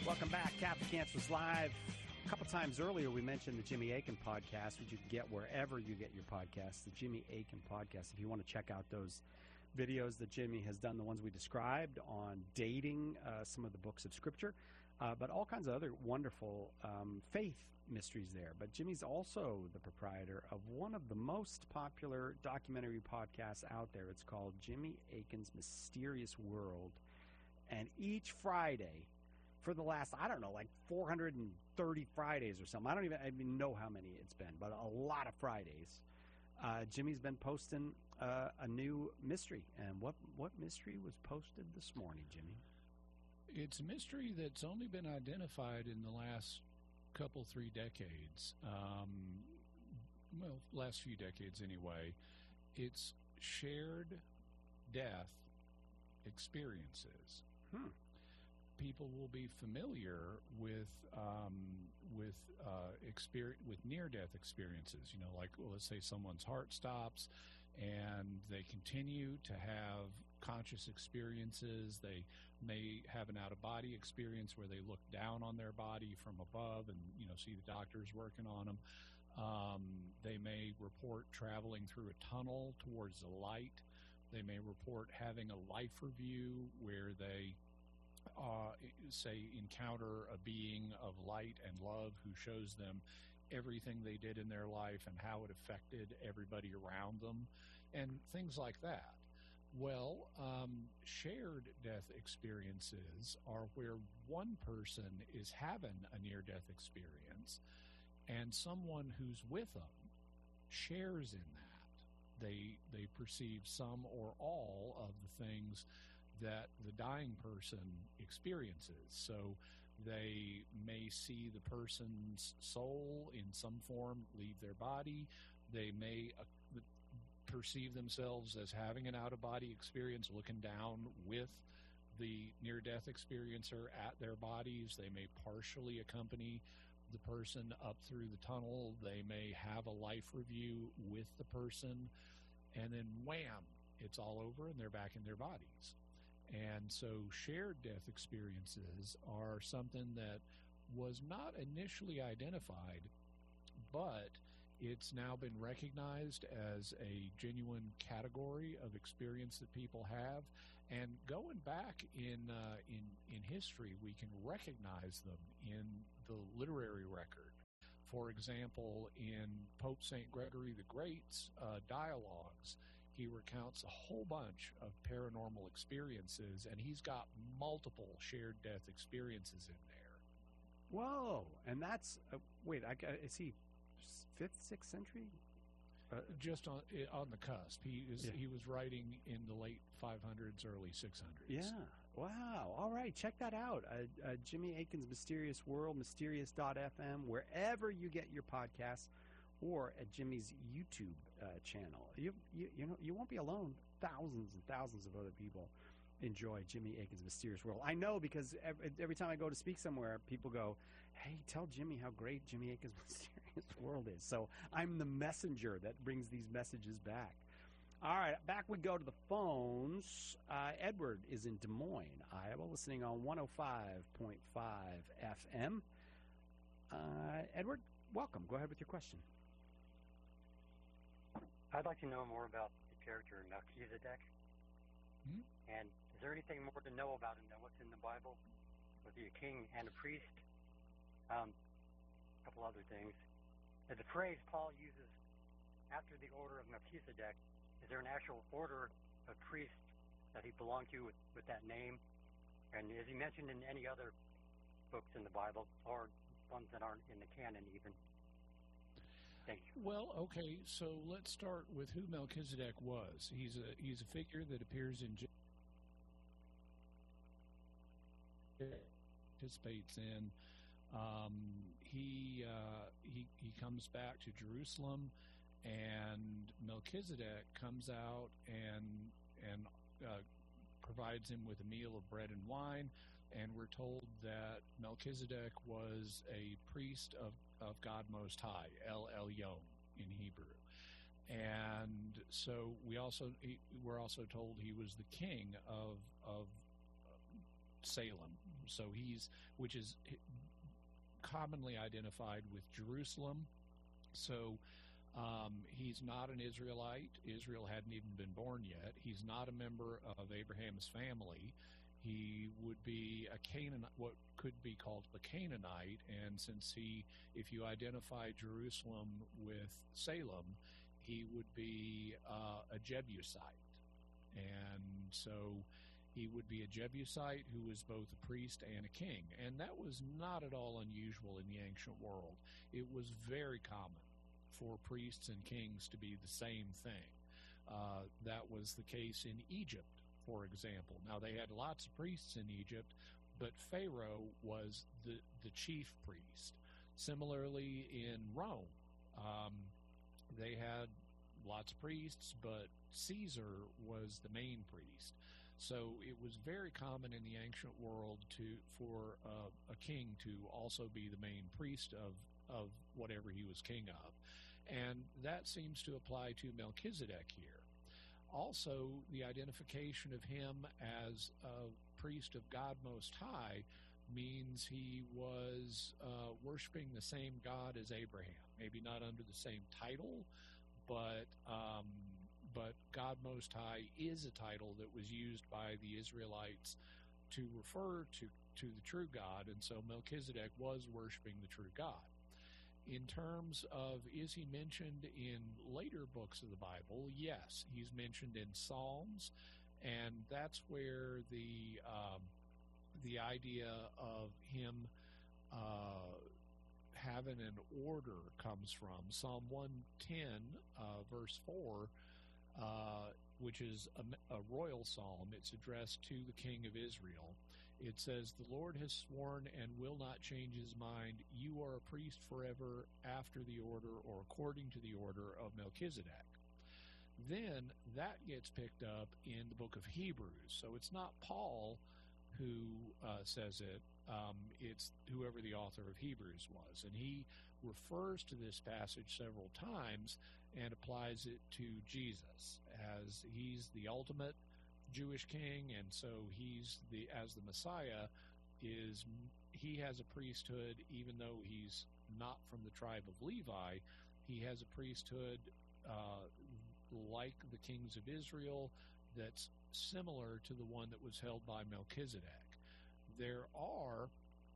Welcome back. Catholic Answers Live. A couple times earlier, we mentioned the Jimmy Akin podcast, which you can get wherever you get your podcasts, the Jimmy Akin podcast. If you want to check out those videos that Jimmy has done, the ones we described on dating some of the books of Scripture, but all kinds of other wonderful faith mysteries there. But Jimmy's also the proprietor of one of the most popular documentary podcasts out there. It's called Jimmy Akin's Mysterious World. And each Friday, for the last, I don't know, like 430 Fridays or something. I don't even know how many it's been, but a lot of Fridays. Jimmy's been posting a new mystery. And what mystery was posted this morning, Jimmy? It's a mystery that's only been identified in the last couple, 3 decades. Last few decades anyway. It's shared death experiences. People will be familiar with near-death experiences. You know, like, well, let's say someone's heart stops and they continue to have conscious experiences. They may have an out-of-body experience where they look down on their body from above and, you know, see the doctors working on them. They may report traveling through a tunnel towards the light. They may report having a life review where they say encounter a being of light and love who shows them everything they did in their life and how it affected everybody around them and things like that. Well, shared death experiences are where one person is having a near-death experience and someone who's with them shares in that. They perceive some or all of the things that the dying person experiences. So they may see the person's soul in some form leave their body. They may perceive themselves as having an out-of-body experience, looking down with the near-death experiencer at their bodies. They may partially accompany the person up through the tunnel. They may have a life review with the person, and then wham, it's all over and they're back in their bodies. And so shared death experiences are something that was not initially identified, but it's now been recognized as a genuine category of experience that people have. And going back in history, we can recognize them in the literary record. For example, in Pope St. Gregory the Great's dialogues, he recounts a whole bunch of paranormal experiences, and he's got multiple shared death experiences in there. Whoa! And that's is he 5th, 6th century? Just on the cusp. He was writing in the late 500s, early 600s. Yeah. Wow. All right. Check that out. Jimmy Akin's Mysterious World, mysterious.fm, wherever you get your podcasts, or at Jimmy's YouTube channel. You know, you won't be alone. Thousands and thousands of other people enjoy Jimmy Akin's Mysterious World. I know, because every time I go to speak somewhere, people go, "Hey, tell Jimmy how great Jimmy Akin's Mysterious World is." So I'm the messenger that brings these messages back. All right, back we go to the phones. Edward is in Des Moines, Iowa, listening on 105.5 FM. Edward, welcome. Go ahead with your question. I'd like to know more about the character Melchizedek. Mm-hmm. And is there anything more to know about him than what's in the Bible? Was he a king and a priest? A couple other things. The phrase Paul uses after the order of Melchizedek, is there an actual order of priests that he belonged to with that name? And is he mentioned in any other books in the Bible, or ones that aren't in the canon even? Thank you. Well, okay, so let's start with who Melchizedek was. He's a figure that appears in participates in. He comes back to Jerusalem, and Melchizedek comes out and provides him with a meal of bread and wine. And we're told that Melchizedek was a priest of God Most High, El Elyon in Hebrew. And so we're also told he was the king of Salem. So which is commonly identified with Jerusalem. So he's not an Israelite. Israel hadn't even been born yet. He's not a member of Abraham's family. He would be a Canaanite, what could be called a Canaanite, and if you identify Jerusalem with Salem, he would be a Jebusite. And so he would be a Jebusite who was both a priest and a king. And that was not at all unusual in the ancient world. It was very common for priests and kings to be the same thing. That was the case in Egypt, for example. Now, they had lots of priests in Egypt, but Pharaoh was the chief priest. Similarly, in Rome, they had lots of priests, but Caesar was the main priest. So it was very common in the ancient world for a king to also be the main priest of whatever he was king of. And that seems to apply to Melchizedek here. Also, the identification of him as a priest of God Most High means he was worshiping the same God as Abraham. Maybe not under the same title, but God Most High is a title that was used by the Israelites to refer to the true God, and so Melchizedek was worshiping the true God. In terms of, is he mentioned in later books of the Bible? Yes, he's mentioned in Psalms, and that's where the idea of him having an order comes from. Psalm 110, verse 4, which is a royal psalm. It's addressed to the king of Israel. It says, "The Lord has sworn and will not change his mind. You are a priest forever after the order, or according to the order of Melchizedek." Then that gets picked up in the book of Hebrews. So it's not Paul who says it. It's whoever the author of Hebrews was. And he refers to this passage several times and applies it to Jesus, as he's the ultimate Jewish king, and so as the Messiah he has a priesthood. Even though he's not from the tribe of Levi, he has a priesthood like the kings of Israel that's similar to the one that was held by Melchizedek. There are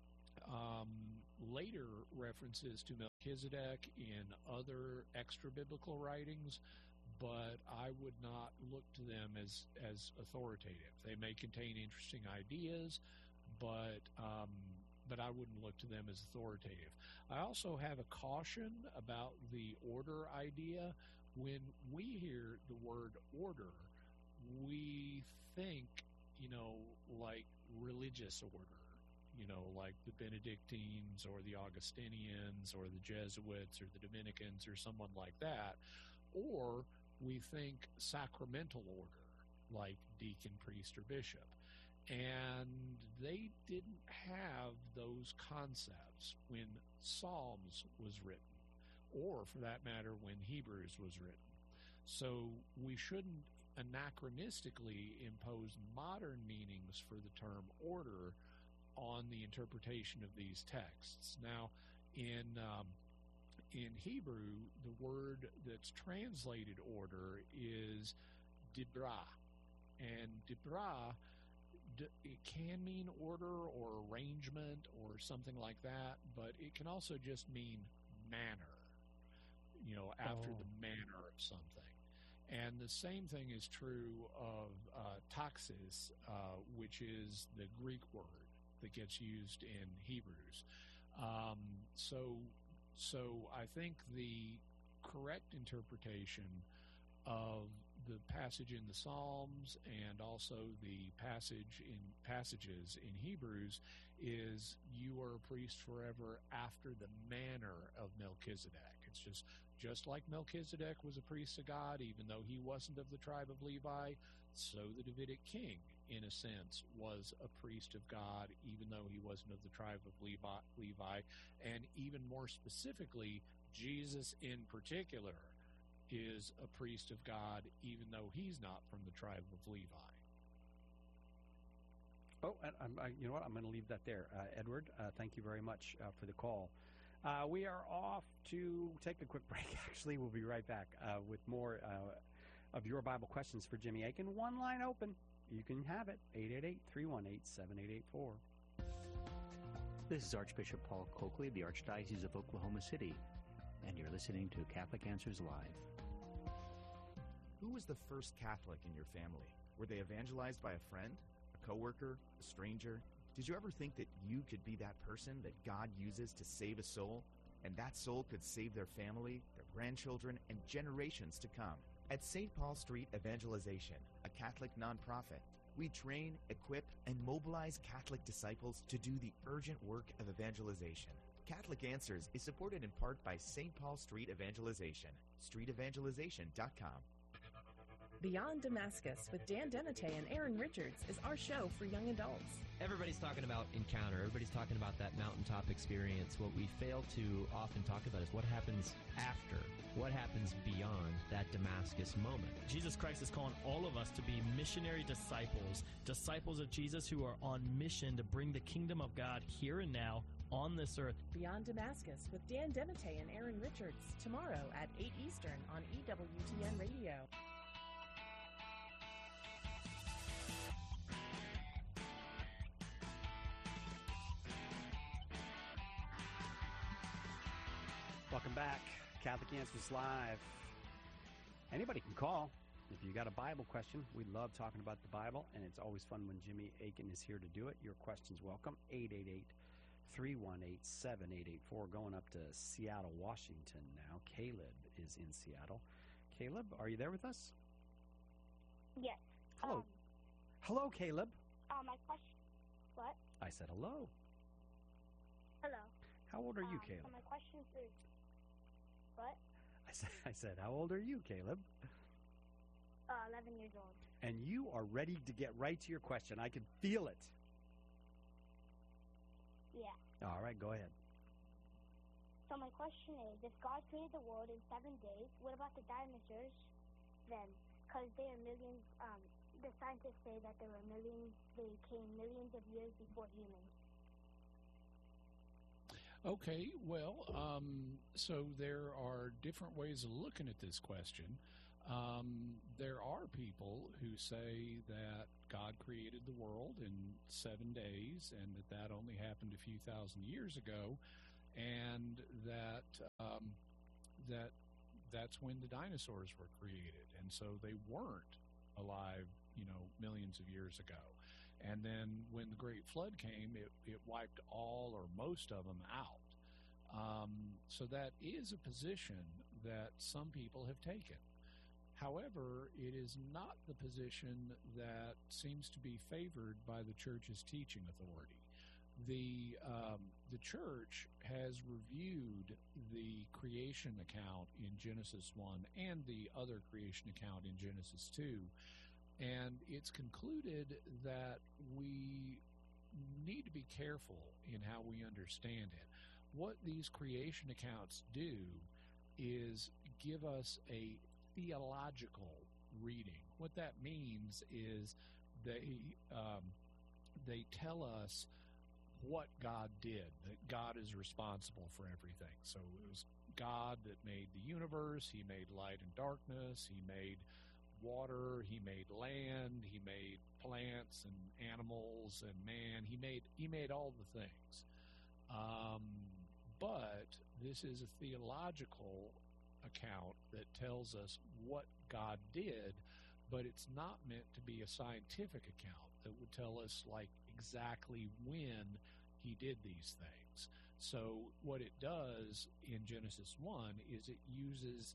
later references to Melchizedek in other extra-biblical writings, but I would not look to them as authoritative. They may contain interesting ideas, but I wouldn't look to them as authoritative. I also have a caution about the order idea. When we hear the word order, we think, like religious order, like the Benedictines or the Augustinians or the Jesuits or the Dominicans or someone like that. Or we think sacramental order, like deacon, priest, or bishop. And they didn't have those concepts when Psalms was written, or for that matter, when Hebrews was written. So we shouldn't anachronistically impose modern meanings for the term order on the interpretation of these texts. Now, in Hebrew, the word that's translated order is dibra. And dibra, it can mean order or arrangement or something like that, but it can also just mean manner, after the manner of something. And the same thing is true of taxis, which is the Greek word that gets used in Hebrews. So I think the correct interpretation of the passage in the Psalms and also the passages in Hebrews is, you are a priest forever after the manner of Melchizedek. It's just like Melchizedek was a priest of God, even though he wasn't of the tribe of Levi, so the Davidic king, in a sense, was a priest of God, even though he wasn't of the tribe of Levi. And even more specifically, Jesus in particular is a priest of God, even though he's not from the tribe of Levi. Oh, and you know what? I'm going to leave that there. Edward, thank you very much for the call. We are off to take a quick break. Actually, we'll be right back with more of your Bible questions for Jimmy Akin. One line open. You can have it. 888-318-7884. This is Archbishop Paul Coakley of the Archdiocese of Oklahoma City, and you're listening to Catholic Answers Live. Who was the first Catholic in your family? Were they evangelized by a friend, a coworker, a stranger? Did you ever think that you could be that person that God uses to save a soul, and that soul could save their family, their grandchildren, and generations to come? At St. Paul Street Evangelization, a Catholic nonprofit, we train, equip, and mobilize Catholic disciples to do the urgent work of evangelization. Catholic Answers is supported in part by St. Paul Street Evangelization, streetevangelization.com. Beyond Damascus with Dan Denate and Aaron Richards is our show for young adults. Everybody's talking about encounter. Everybody's talking about that mountaintop experience. What we fail to often talk about is what happens after, what happens beyond that Damascus moment. Jesus Christ is calling all of us to be missionary disciples, disciples of Jesus who are on mission to bring the kingdom of God here and now on this earth. Beyond Damascus with Dan Denate and Aaron Richards, tomorrow at 8 Eastern on EWTN Radio. Welcome back. Catholic Answers Live. Anybody can call. If you got a Bible question, we love talking about the Bible, and it's always fun when Jimmy Akin is here to do it. Your question's welcome. 888-318-7884. Going up to Seattle, Washington now. Caleb is in Seattle. Caleb, are you there with us? Yes. Hello. Hello, Caleb. My question. What? I said hello. Hello. How old are you, So Caleb? my question is. What? I said, how old are you, Caleb? 11 years old. And you are ready to get right to your question. I can feel it. Yeah. All right, go ahead. So my question is, if God created the world in 7 days, what about the dinosaurs then? Because they are millions. The scientists say that there were millions. They came millions of years before humans. Okay, well, so there are different ways of looking at this question. There are people who say that God created the world in 7 days and that only happened a few thousand years ago, and that's when the dinosaurs were created, and so they weren't alive, millions of years ago. And then when the Great Flood came, it wiped all or most of them out. So that is a position that some people have taken. However, it is not the position that seems to be favored by the Church's teaching authority. The Church has reviewed the creation account in Genesis 1 and the other creation account in Genesis 2, and it's concluded that we need to be careful in how we understand it. What these creation accounts do is give us a theological reading. What that means is they tell us what God did, that God is responsible for everything. So it was God that made the universe, He made light and darkness, He made water, He made land, He made plants and animals and man. He made all the things. But this is a theological account that tells us what God did, but it's not meant to be a scientific account that would tell us exactly when He did these things. So what it does in Genesis 1 is it uses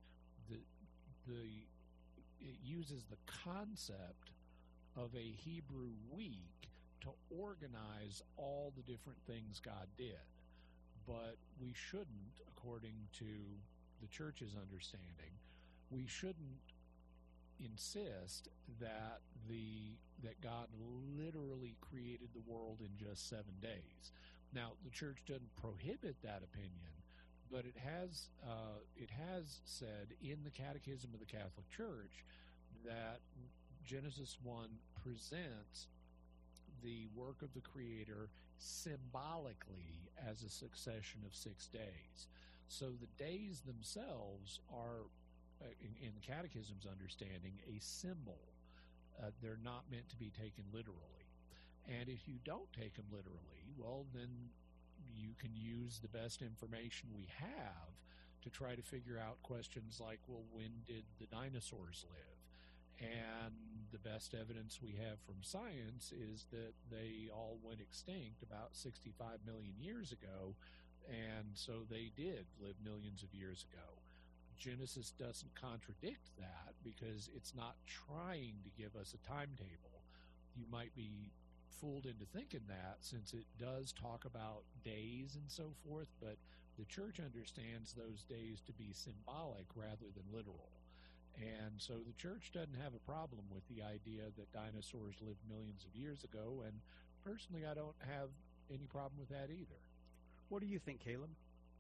the concept of a Hebrew week to organize all the different things God did. But we shouldn't, according to the Church's understanding, we shouldn't insist that God literally created the world in just 7 days. Now, the Church doesn't prohibit that opinion, but it has said in the Catechism of the Catholic Church that Genesis 1 presents the work of the Creator symbolically as a succession of 6 days. So the days themselves are, in the Catechism's understanding, a symbol. They're not meant to be taken literally. And if you don't take them literally, well, then you can use the best information we have to try to figure out questions like, well, when did the dinosaurs live? And the best evidence we have from science is that they all went extinct about 65 million years ago, and so they did live millions of years ago. Genesis doesn't contradict that because it's not trying to give us a timetable. You might be fooled into thinking that, since it does talk about days and so forth, but the church understands those days to be symbolic rather than literal. And so the church doesn't have a problem with the idea that dinosaurs lived millions of years ago, and personally I don't have any problem with that either. What do you think, Caleb?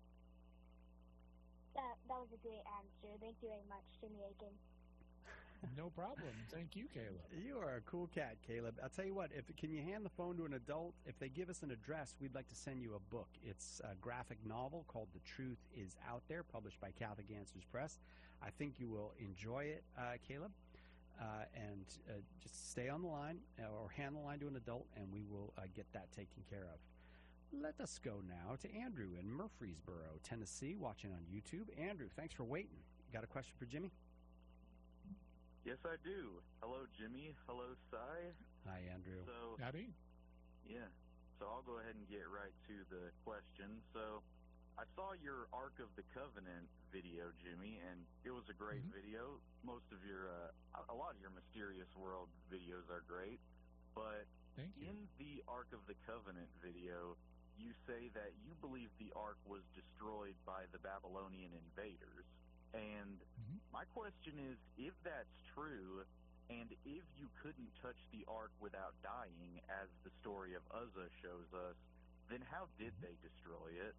That was a great answer. Thank you very much, Jimmy Akin. No problem. Thank you, Caleb. You are a cool cat, Caleb. I'll tell you what, can you hand the phone to an adult? If they give us an address, we'd like to send you a book. It's a graphic novel called The Truth Is Out There, published by Catholic Answers Press. I think you will enjoy it, Caleb. And just stay on the line or hand the line to an adult, and we will get that taken care of. Let us go now to Andrew in Murfreesboro, Tennessee, watching on YouTube. Andrew, thanks for waiting. Got a question for Jimmy? Yes, I do. Hello, Jimmy. Hello, Cy. Hi, Andrew. So, howdy. Yeah. So I'll go ahead and get right to the question. So I saw your Ark of the Covenant video, Jimmy, and it was a great video. Most of your, a lot of your Mysterious World videos are great. But Thank you. In the Ark of the Covenant video, you say that you believe the Ark was destroyed by the Babylonian invaders. And my question is, if that's true, and if you couldn't touch the Ark without dying, as the story of Uzzah shows us, then how did they destroy it?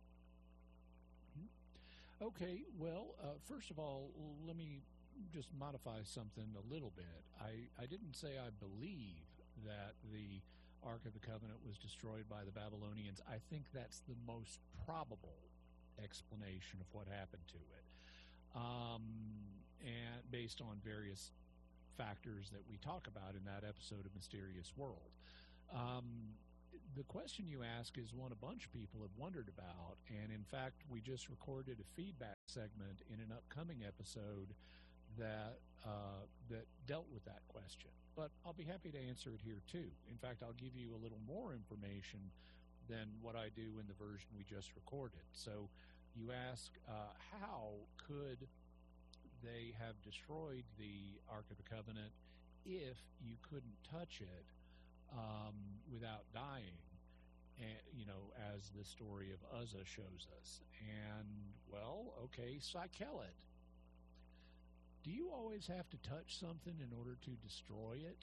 Okay, well, first of all, let me just modify something a little bit. I didn't say I believe that the Ark of the Covenant was destroyed by the Babylonians. I think that's the most probable explanation of what happened to it. And based on various factors that we talk about in that episode of Mysterious World. The question you ask is one a bunch of people have wondered about, and in fact, we just recorded a feedback segment in an upcoming episode that dealt with that question. But I'll be happy to answer it here too. In fact, I'll give you a little more information than what I do in the version we just recorded. So you ask, how could they have destroyed the Ark of the Covenant if you couldn't touch it without dying, and, as the story of Uzzah shows us? And, well, okay, Psychelet, do you always have to touch something in order to destroy it?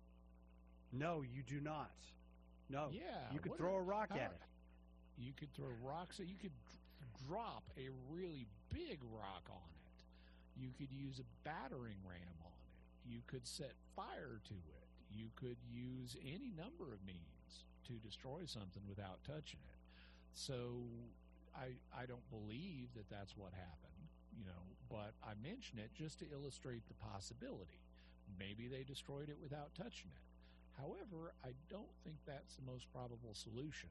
No, you do not. No. Yeah. You could throw a rock at it. You could throw rocks. You could drop a really big rock on it. You could use a battering ram on it. You could set fire to it. You could use any number of means to destroy something without touching it. So I don't believe that that's what happened, but I mention it just to illustrate the possibility. Maybe they destroyed it without touching it. However, I don't think that's the most probable solution.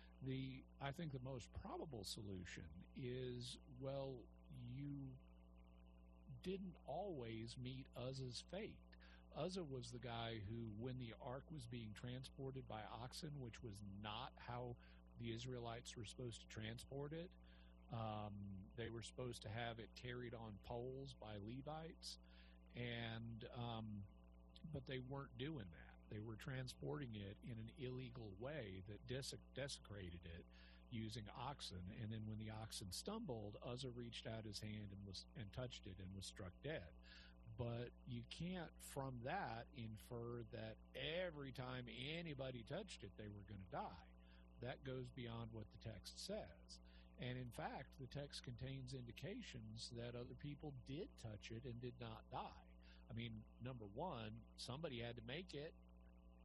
I think the most probable solution is, well, you didn't always meet Uzzah's fate. Uzzah was the guy who, when the ark was being transported by oxen, which was not how the Israelites were supposed to transport it, they were supposed to have it carried on poles by Levites, and but they weren't doing that. They were transporting it in an illegal way that desecrated it using oxen, and then when the oxen stumbled, Uzzah reached out his hand and touched it and was struck dead. But you can't from that infer that every time anybody touched it, they were going to die. That goes beyond what the text says. And in fact, the text contains indications that other people did touch it and did not die. I mean, number one, somebody had to make it.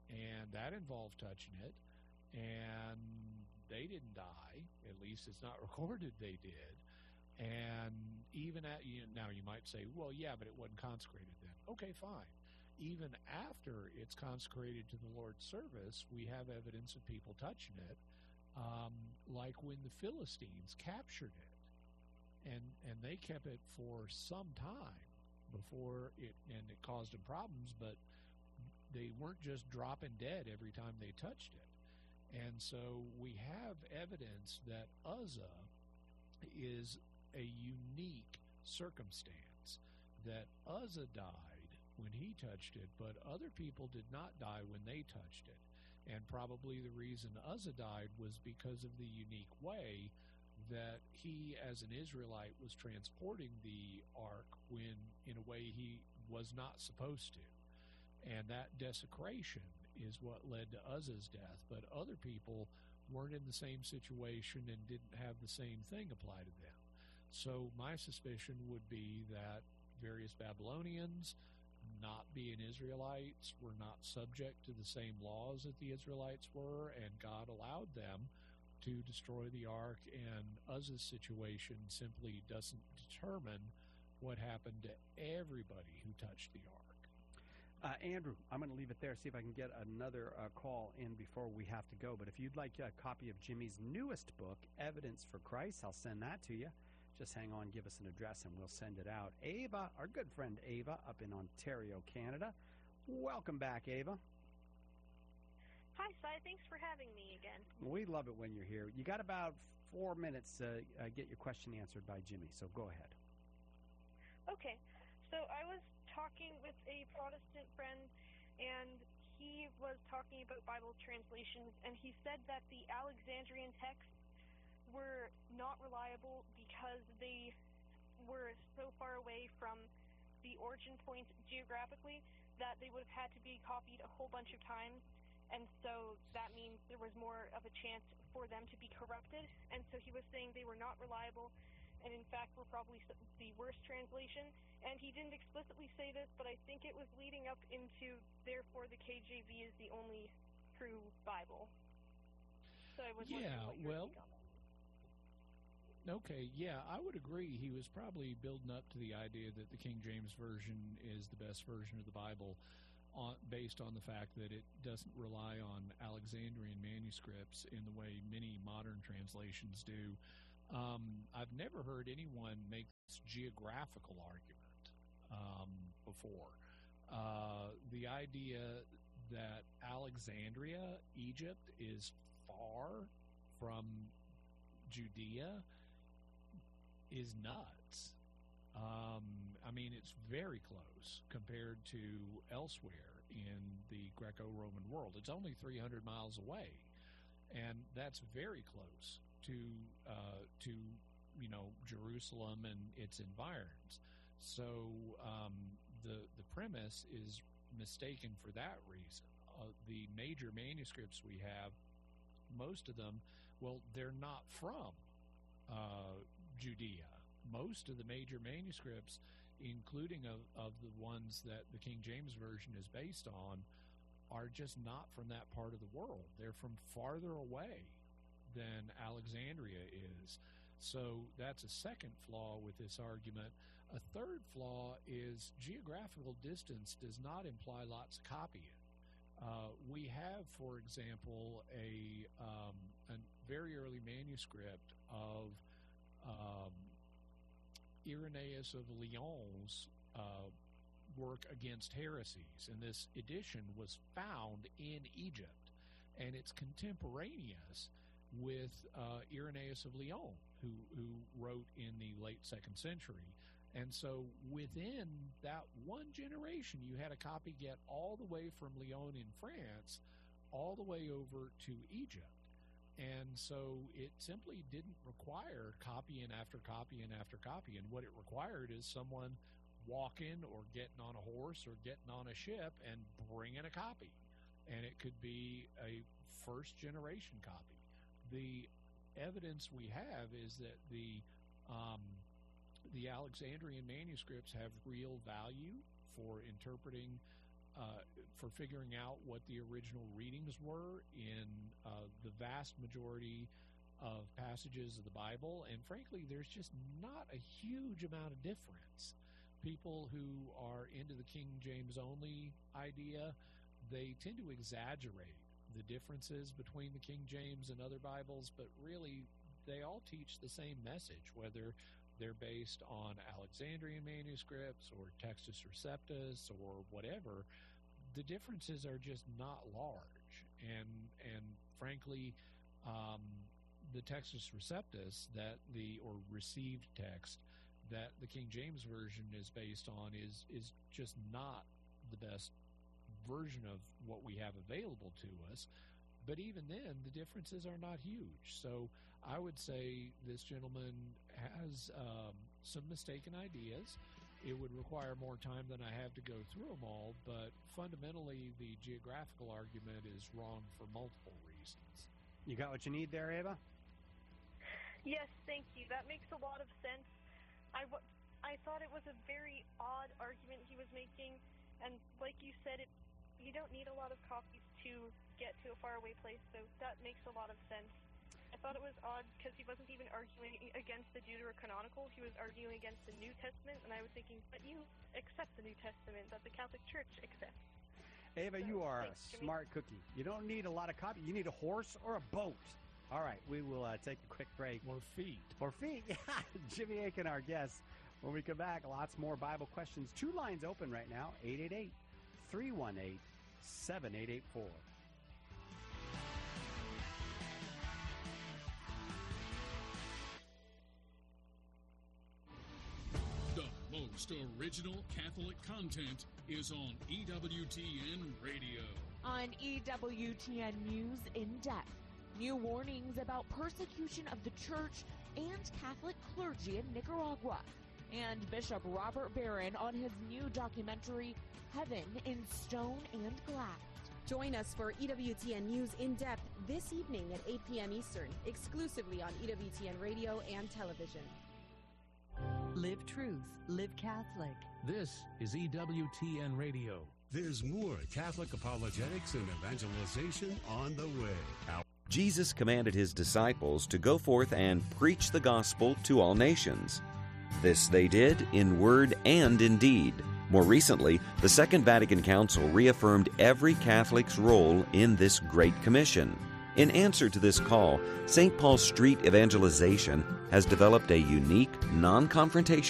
and that involved touching it, and they didn't die. At least it's not recorded they did. And even now you might say, well, yeah, but it wasn't consecrated then. Okay, fine. Even after it's consecrated to the Lord's service, we have evidence of people touching it, like when the Philistines captured it, and they kept it for some time before it caused them problems, but they weren't just dropping dead every time they touched it. And so we have evidence that Uzzah is a unique circumstance, that Uzzah died when he touched it, but other people did not die when they touched it. And probably the reason Uzzah died was because of the unique way that he, as an Israelite, was transporting the ark when, in a way, he was not supposed to. And that desecration is what led to Uzzah's death. But other people weren't in the same situation and didn't have the same thing apply to them. So my suspicion would be that various Babylonians, not being Israelites, were not subject to the same laws that the Israelites were, and God allowed them to destroy the ark, and Uzzah's situation simply doesn't determine what happened to everybody who touched the ark. Andrew, I'm going to leave it there, see if I can get another call in before we have to go. But if you'd like a copy of Jimmy's newest book, Evidence for Christ, I'll send that to you. Just hang on, give us an address, and we'll send it out. Ava, our good friend Ava, up in Ontario, Canada. Welcome back, Ava. Hi, Si. Thanks for having me again. We love it when you're here. You got about 4 minutes to get your question answered by Jimmy, so go ahead. Okay. So I was talking with a Protestant friend, and he was talking about Bible translations, and he said that the Alexandrian texts were not reliable because they were so far away from the origin point geographically that they would have had to be copied a whole bunch of times, and so that means there was more of a chance for them to be corrupted. And so he was saying they were not reliable, and in fact were probably the worst translation. And he didn't explicitly say this, but I think it was leading up into, therefore the KJV is the only true Bible. So I was wondering what your take on that. Okay, yeah, I would agree. He was probably building up to the idea that the King James Version is the best version of the Bible based on the fact that it doesn't rely on Alexandrian manuscripts in the way many modern translations do. I've never heard anyone make this geographical argument before. The idea that Alexandria, Egypt, is far from Judea is nuts. I mean, it's very close compared to elsewhere in the Greco-Roman world. It's only 300 miles away, and that's very close to Jerusalem and its environs. So the premise is mistaken for that reason. The major manuscripts we have, most of them, well, they're not from Judea. Most of the major manuscripts, including of the ones that the King James Version is based on, are just not from that part of the world. They're from farther away than Alexandria is. So that's a second flaw with this argument. A third flaw is geographical distance does not imply lots of copying. We have, for example, a very early manuscript of Irenaeus of Lyons' work against heresies, and this edition was found in Egypt, and it's contemporaneous with Irenaeus of Lyons, who wrote in the late 2nd century. And so within that one generation, you had a copy get all the way from Lyon in France all the way over to Egypt. And so it simply didn't require copying after copying after copying. What it required is someone walking or getting on a horse or getting on a ship and bringing a copy. And it could be a first-generation copy. The evidence we have is that the Alexandrian manuscripts have real value for interpreting for figuring out what the original readings were in the vast majority of passages of the Bible, and frankly, there's just not a huge amount of difference. People who are into the King James only idea, they tend to exaggerate the differences between the King James and other Bibles, but really they all teach the same message, whether they're based on Alexandrian manuscripts or Textus Receptus or whatever. The differences are just not large, and frankly, the Textus Receptus or received text that the King James Version is based on is just not the best version of what we have available to us. But even then, the differences are not huge. So I would say this gentleman has some mistaken ideas. It would require more time than I have to go through them all, but fundamentally the geographical argument is wrong for multiple reasons. You got what you need there, Ava? Yes, thank you. That makes a lot of sense. I thought it was a very odd argument he was making, and like you said, you don't need a lot of copies to get to a faraway place, so that makes a lot of sense. I thought it was odd because he wasn't even arguing against the Deuterocanonical. He was arguing against the New Testament, and I was thinking, but you accept the New Testament that the Catholic Church accepts. Ava, you are a smart cookie. You don't need a lot of copies. You need a horse or a boat. All right, we will take a quick break. Or feet. Or feet. Jimmy Akin, our guest. When we come back, lots more Bible questions. 2 lines open right now, 888-318-7884. The most original Catholic content is on EWTN Radio. On EWTN News in Depth, new warnings about persecution of the church and Catholic clergy in Nicaragua. And Bishop Robert Barron on his new documentary, Heaven in Stone and Glass. Join us for EWTN News in Depth this evening at 8 p.m. Eastern, exclusively on EWTN Radio and television. Live truth, live Catholic. This is EWTN Radio. There's more Catholic apologetics and evangelization on the way. Jesus commanded his disciples to go forth and preach the gospel to all nations. This they did in word and in deed. More recently, the Second Vatican Council reaffirmed every Catholic's role in this Great Commission. In answer to this call, St. Paul Street Evangelization has developed a unique, non-confrontational